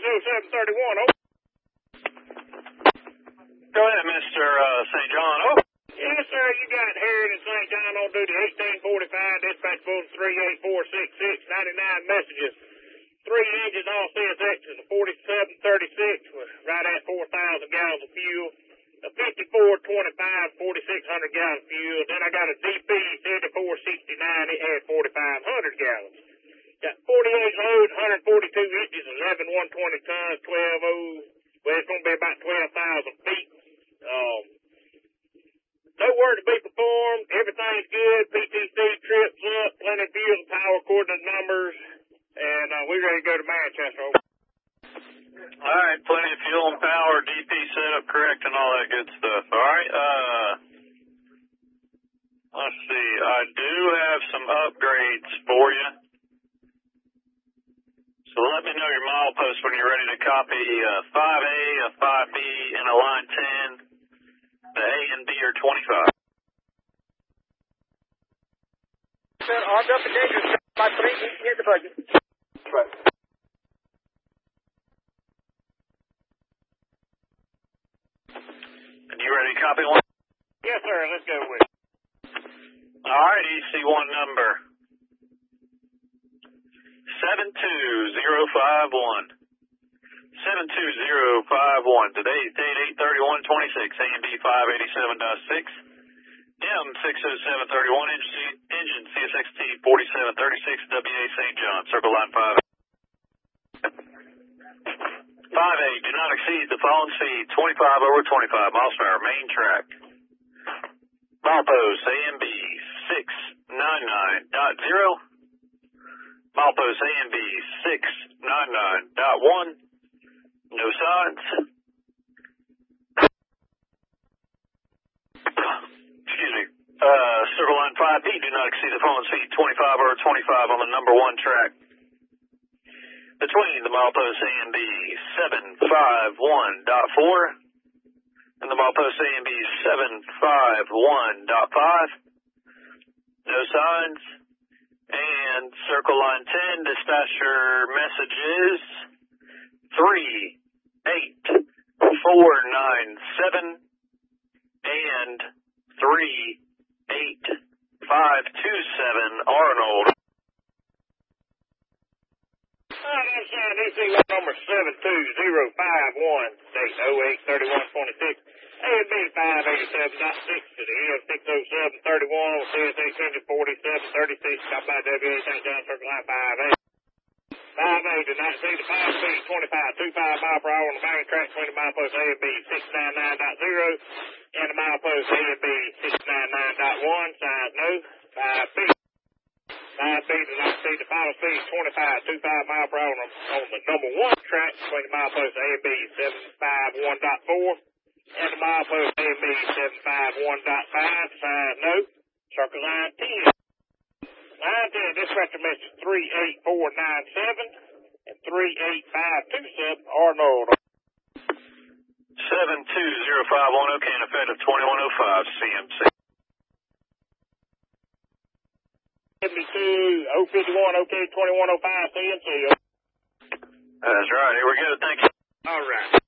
60731. Oh. Go ahead, Mr. St. John. Oh. Yes, sir. You got Harriet and St. John on duty, 1845, dispatch bulletin 38466, 99 messages. 3 engines, all CSXs, a 4736 with right at 4,000 gallons of fuel. A 5425, 4,600 gallons of fuel. Then I got a DP 3469, it had 4,500 gallons. Got 48 loads, 142 inches, 11 120 tons, 12 O's. Well, it's going to be about 12,000 feet. No work to be performed. Everything's good. PTC trips up, plenty of fuel and power according to the numbers. And we're ready to go to Manchester. All right, plenty of fuel and power, DP setup correct, and all that good stuff. All right, let's see. I do have some upgrades for you. So let me know your milepost when you're ready to copy 5A, a 5B, and a line 10. The A and B are 25. Sir, armed up and dangerous. By 3, hit the budget. Right. And you ready to copy one? Yes, sir. Let's go with it. All right, EC1 number 72051. 72051. Today's date 8/31/26. AMB 587.6. M60731. Engine CSXT 4736. WA St. John. Circle line 5. 5A. Do not exceed the following speed. 25/25 miles per hour. Main track. Milepost AMB 699.0. Milepost AMB 699.1. No signs. Excuse me. Circle line 5B. Do not exceed the following speed. 25/25 on the number 1 track. Between the milepost AMB 751.4 and the milepost AMB 751.5. No signs. And circle line 10, dispatcher messages 38497 and 38527 Arnold. That's EC number 72051, date 08/31/26. AMB 587.6 to the M60731 with CSX engine 4736. Stop by WA St. John, circle line 5A. 5A did not exceed the 5 speed 25 mile per hour on the main track between the milepost AMB 699.0 and the milepost AMB 699.1. Signs no. 5B. 5B did not exceed the final speed 25 mile per hour on the number 1 track between the milepost AMB 751.4 and the milepost AMB 751.5. Signs no. Circle line 10. Line 10, dispatcher message 38497 and 38527 Arnold. 72051, okay, and effective 2105 CMC. 72051, okay, 2105 CMC. That's right, here we go, thank you. All right.